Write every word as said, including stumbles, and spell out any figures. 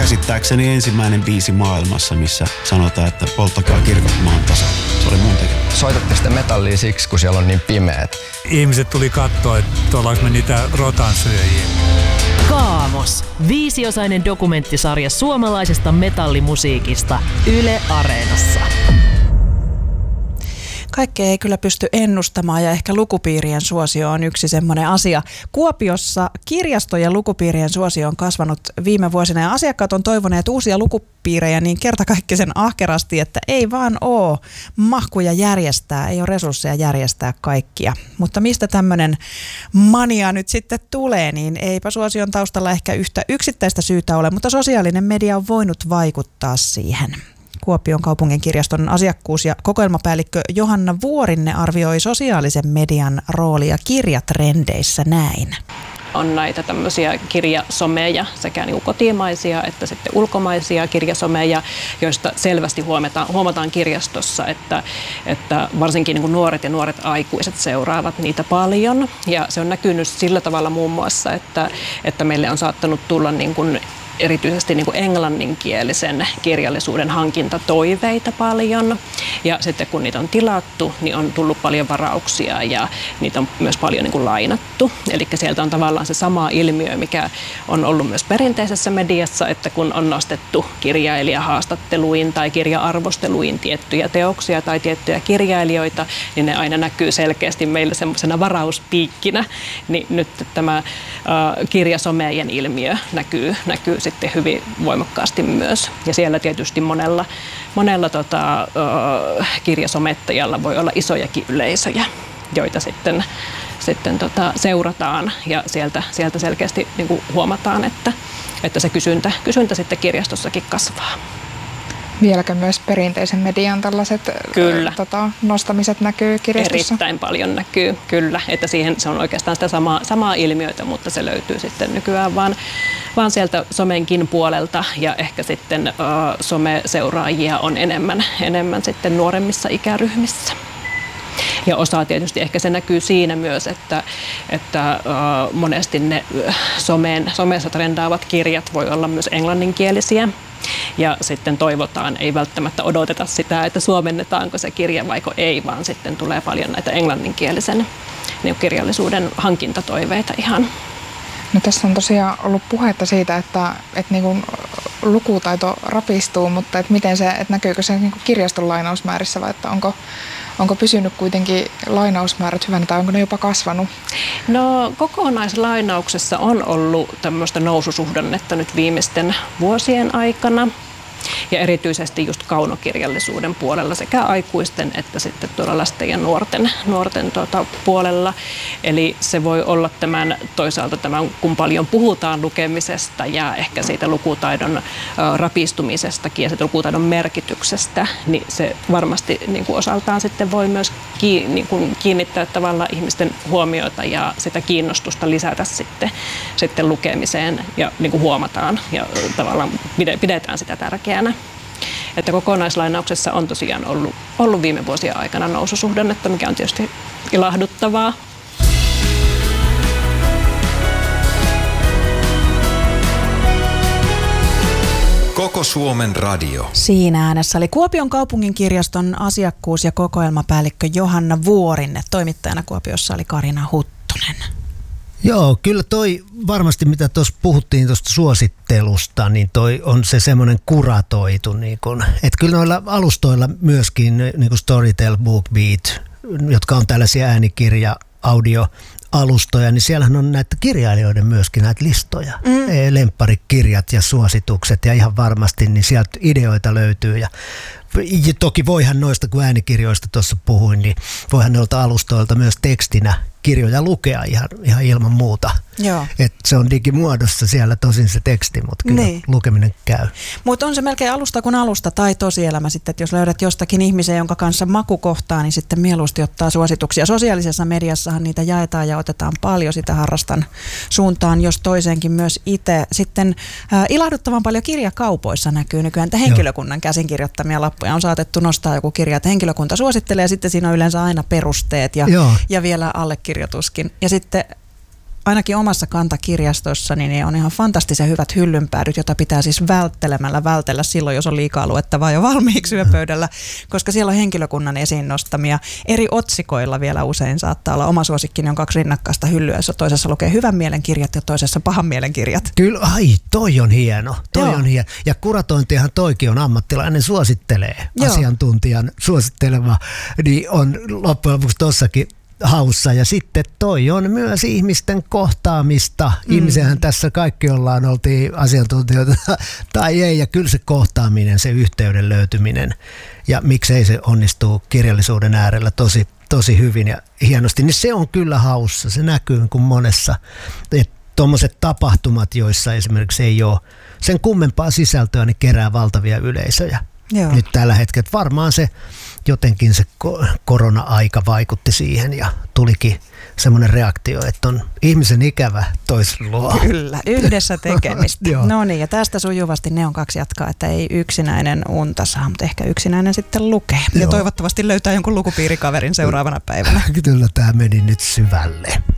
käsittääkseni ensimmäinen biisi maailmassa, missä sanotaan, että polttakaa kirkot maan tasa. Se oli mun tekemä. Soitatte sitä metallia siksi, kun siellä on niin pimeät. Ihmiset tuli katsoa, että ollaanko me niitä rotansyöjiä. Kaamos. Viisiosainen dokumenttisarja suomalaisesta metallimusiikista Yle Areenassa. Kaikkea ei kyllä pysty ennustamaan ja ehkä lukupiirien suosio on yksi semmoinen asia. Kuopiossa kirjasto- ja lukupiirien suosio on kasvanut viime vuosina ja asiakkaat on toivoneet uusia lukupiirejä niin kertakaikkisen ahkerasti, että ei vaan ole mahkuja järjestää, ei ole resursseja järjestää kaikkia. Mutta mistä tämmöinen mania nyt sitten tulee, niin eipä suosion taustalla ehkä yhtä yksittäistä syytä ole, mutta sosiaalinen media on voinut vaikuttaa siihen. Kuopion kaupunginkirjaston asiakkuus- ja kokoelmapäällikkö Johanna Vuorinne arvioi sosiaalisen median roolia kirjatrendeissä näin. On näitä tämmöisiä kirjasomeja, sekä niin kotimaisia että sitten ulkomaisia kirjasomeja, joista selvästi huomataan, huomataan kirjastossa, että, että varsinkin niin kuin nuoret ja nuoret aikuiset seuraavat niitä paljon. Ja se on näkynyt sillä tavalla muun muassa, että, että meille on saattanut tulla niin kuin erityisesti niin kuin englanninkielisen kirjallisuuden hankintatoiveita paljon. Ja sitten kun niitä on tilattu, niin on tullut paljon varauksia ja niitä on myös paljon niin kuin lainattu. Eli sieltä on tavallaan se sama ilmiö, mikä on ollut myös perinteisessä mediassa, että kun on nostettu kirjailijahaastatteluin tai kirja-arvosteluin tiettyjä teoksia tai tiettyjä kirjailijoita, niin ne aina näkyy selkeästi meillä semmoisena varauspiikkinä. Niin nyt tämä äh, kirjasomejen ilmiö näkyy, näkyy sitten hyvin voimakkaasti myös. Ja siellä tietysti monella, monella tota, äh, kirjasomettajalla voi olla isojakin yleisöjä, joita sitten, sitten tota, seurataan ja sieltä, sieltä selkeästi niin kuin huomataan, että, että se kysyntä, kysyntä sitten kirjastossakin kasvaa. Vieläkö myös perinteisen median tällaiset kyllä. Tota, nostamiset näkyy kirjastossa? Erittäin paljon näkyy, kyllä. Että siihen se on oikeastaan sitä samaa, samaa ilmiötä, mutta se löytyy sitten nykyään vaan, vaan sieltä somenkin puolelta. Ja ehkä sitten uh, someseuraajia on enemmän, enemmän sitten nuoremmissa ikäryhmissä. Ja osa tietysti ehkä se näkyy siinä myös, että, että uh, monesti ne uh, someen, somessa trendaavat kirjat voi olla myös englanninkielisiä. Ja sitten toivotaan, ei välttämättä odoteta sitä, että suomennetaanko se kirja vaiko ei, vaan sitten tulee paljon näitä englanninkielisen niin kirjallisuuden hankintatoiveita ihan. No tässä on tosiaan ollut puhetta siitä, että, että niin kuin lukutaito rapistuu, mutta että miten se, että näkyykö se niin kuin kirjaston lainausmäärissä vai että onko, onko pysynyt kuitenkin lainausmäärät hyvänä tai onko ne jopa kasvanut? No kokonaislainauksessa on ollut tämmöistä noususuhdannetta nyt viimeisten vuosien aikana. Ja erityisesti just kaunokirjallisuuden puolella sekä aikuisten että sitten tuolla lasten ja nuorten, nuorten tuota, puolella. Eli se voi olla tämän toisaalta tämän, kun paljon puhutaan lukemisesta ja ehkä siitä lukutaidon ä, rapistumisestakin ja siitä lukutaidon merkityksestä, niin se varmasti niin kuin osaltaan sitten voi myös ki, niin kuin kiinnittää tavallaan ihmisten huomiota ja sitä kiinnostusta lisätä sitten, sitten lukemiseen ja niin kuin huomataan ja tavallaan pidetään sitä tärkeänä. Että kokonaislainauksessa on tosiaan ollut, ollut viime vuosien aikana noususuhdannetta, mikä on tietysti ilahduttavaa. Koko Suomen radio. Siinä äänessä oli Kuopion kaupunginkirjaston asiakkuus- ja kokoelmapäällikkö Johanna Vuorinne. Toimittajana Kuopiossa oli Karina Huttunen. Joo, kyllä toi varmasti mitä tuossa puhuttiin tuosta suosittelusta, niin toi on se semmoinen kuratoitu, niin kun, että kyllä noilla alustoilla myöskin niin kuin Storytel, BookBeat, jotka on tällaisia äänikirja, audio, alustoja, niin siellähän on näitä kirjailijoiden myöskin näitä listoja, mm. lempparikirjat ja suositukset ja ihan varmasti niin sieltä ideoita löytyy ja toki voihan noista, kun äänikirjoista tuossa puhuin, niin voihan noilta alustoilta myös tekstinä kirjoja lukea ihan, ihan ilman muuta. Joo. Et se on digimuodossa siellä tosin se teksti, mutta kyllä niin. Lukeminen käy. Mutta on se melkein alusta kuin alusta tai tosielämä sitten, että jos löydät jostakin ihmisen, jonka kanssa maku kohtaa, niin sitten mieluusti ottaa suosituksia. Sosiaalisessa mediassahan niitä jaetaan ja otetaan paljon, sitä harrastan suuntaan, jos toiseenkin myös itse. Sitten äh, ilahduttavan paljon kirjakaupoissa näkyy nykyään, että henkilökunnan käsinkirjoittamia lappuja on saatettu nostaa joku kirja, että henkilökunta suosittelee ja sitten siinä on yleensä aina perusteet ja, ja vielä allekirjoituskin. Ja sitten ainakin omassa kantakirjastossani niin on ihan fantastisen hyvät hyllynpäädyt, jota pitää siis välttelemällä vältellä silloin, jos on liikaa luettavaa jo valmiiksi yöpöydällä, koska siellä on henkilökunnan esiin nostamia. Eri otsikoilla vielä usein saattaa olla. Oma suosikkini on kaksi rinnakkaista hyllyä, jossa toisessa lukee hyvän mielen kirjat ja toisessa pahan mielen kirjat. Kyllä, ai toi on hieno, toi on hieno. Ja kuratointihan toikin on ammattilainen, suosittelee, Joo. asiantuntijan suositteleva, niin on loppujen lopuksi tossakin haussa. Ja sitten toi on myös ihmisten kohtaamista. Mm. Ihmisenhän tässä kaikki ollaan, oltiin asiantuntijoita tai ei, ja kyllä se kohtaaminen, se yhteyden löytyminen, ja miksei se onnistuu kirjallisuuden äärellä tosi, tosi hyvin ja hienosti, niin se on kyllä haussa. Se näkyy kuin monessa. Tuommoiset tapahtumat, joissa esimerkiksi ei ole sen kummempaa sisältöä, niin kerää valtavia yleisöjä. Joo. Nyt tällä hetkellä varmaan se jotenkin se korona-aika vaikutti siihen ja tulikin semmoinen reaktio, että on ihmisen ikävä toisen luo. Kyllä, yhdessä tekemistä. No niin, ja tästä sujuvasti ne on kaksi jatkaa, että ei yksinäinen unta saa, mutta ehkä yksinäinen sitten lukee. Joo. Ja toivottavasti löytää jonkun lukupiirikaverin seuraavana päivänä. Kyllä tämä meni nyt syvälle.